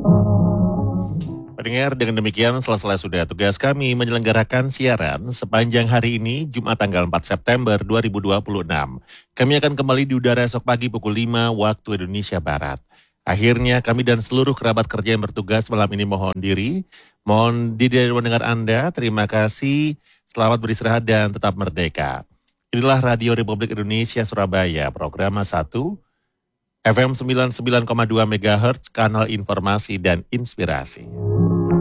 Pendengar, dengan demikian selesai sudah tugas kami menyelenggarakan siaran sepanjang hari ini, Jumat tanggal 4 September 2026. Kami akan kembali di udara esok pagi pukul 5 waktu Indonesia Barat. Akhirnya kami dan seluruh kerabat kerja yang bertugas malam ini mohon diri. Mohon diri dari mendengar Anda. Terima kasih, selamat beristirahat dan tetap merdeka. Inilah Radio Republik Indonesia Surabaya, program 1, FM 99,2 MHz, kanal informasi dan inspirasi.